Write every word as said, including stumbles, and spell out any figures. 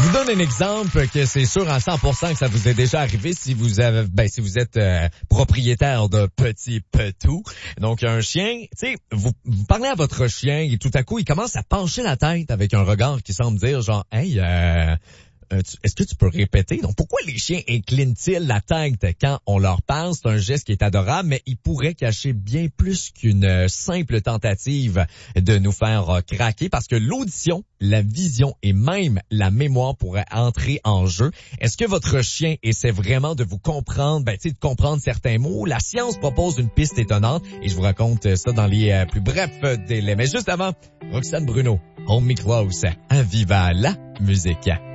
vous donne un exemple que c'est sûr à cent pour cent que ça vous est déjà arrivé si vous avez, ben, si vous êtes euh, propriétaire de petits petous. Donc, un chien, tu sais, vous, vous parlez à votre chien et tout à coup, il commence à pencher la tête avec un regard qui semble dire genre, hey, euh, Euh, tu- est-ce que tu peux répéter? Donc, pourquoi les chiens inclinent-ils la tête quand on leur parle? C'est un geste qui est adorable, mais il pourrait cacher bien plus qu'une euh, simple tentative de nous faire euh, craquer parce que l'audition, la vision et même la mémoire pourraient entrer en jeu. Est-ce que votre chien essaie vraiment de vous comprendre, ben, tu sais, de comprendre certains mots? La science propose une piste étonnante et je vous raconte ça dans les euh, plus brefs délais. Mais juste avant, Roxane Bruno, Hold Me Close, à Viva la musique.